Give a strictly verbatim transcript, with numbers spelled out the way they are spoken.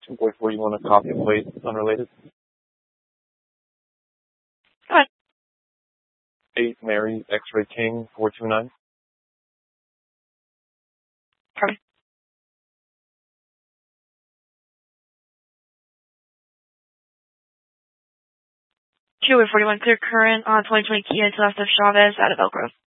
two point four, you want a copy of plate unrelated? Go ahead. eight Mary, X-Ray King, four two nine. Perfect. two forty-one clear current on twenty twenty Kia Celeste Chavez out of Elk Grove.